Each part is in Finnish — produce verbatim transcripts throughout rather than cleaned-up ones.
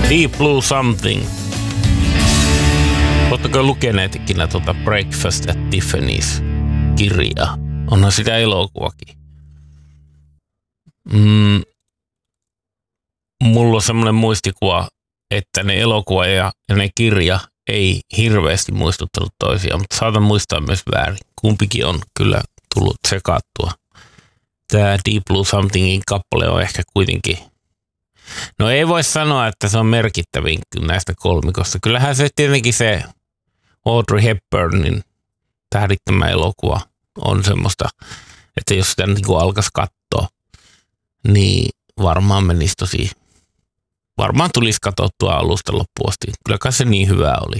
Deep Blue Something. Oletteko lukeneet ikinä tuota Breakfast at Tiffany's -kirjaa? Onhan sitä elokuvakin. Mm. Mulla on semmoinen muistikuva, että ne elokuva ja, ja ne kirja ei hirveästi muistuttanut toisiaan, mutta saatan muistaa myös väärin. Kumpikin on kyllä tullut sekaattua. Tämä Deep Blue Somethingin kappale on ehkä kuitenkin, no ei voi sanoa, että se on merkittävin näistä kolmikosta. Kyllähän se tietenkin se Audrey Hepburnin tähdittämä elokuva on semmoista, että jos sitä niin kuin alkaisi katsoa, niin varmaan menisi tosi, varmaan tulisi katsottua alusta loppuun asti. Kyllä kai se niin hyvä oli.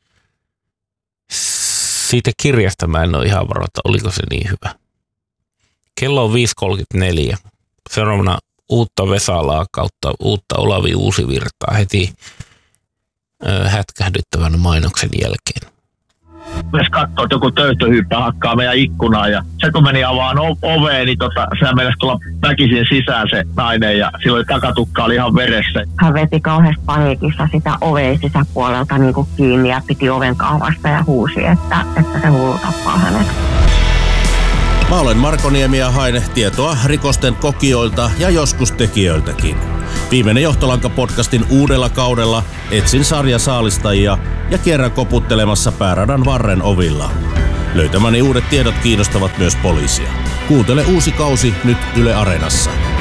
Siitä kirjasta mä en ole ihan varma, että oliko se niin hyvä. Kello on viisi kolmekymmentäneljä. Seuraavana uutta Vesalaa kautta uutta Olavi Uusivirtaa heti ö, hätkähdyttävän mainoksen jälkeen. Myös katsoo, että joku töyttöhyyppä hakkaa meidän ikkunaa ja se kun meni avaan oveen, niin tota, sehän mennessä tulla väkisin sisään se nainen ja silloin takatukka oli ihan veressä. Hän veti kauheasti paniikissa sitä oveen sisäpuolelta niin kuin kiinni ja piti oven kaavasta ja huusi, että, että se hullu tappaa hänet. Mä olen Marko Niemi ja haen tietoa rikosten kokijoilta ja joskus tekijöiltäkin. Viimeinen Johtolanka-podcastin uudella kaudella etsin sarjasaalistajia ja kierrän koputtelemassa pääradan varren ovilla. Löytämäni uudet tiedot kiinnostavat myös poliisia. Kuuntele uusi kausi nyt Yle Areenassa.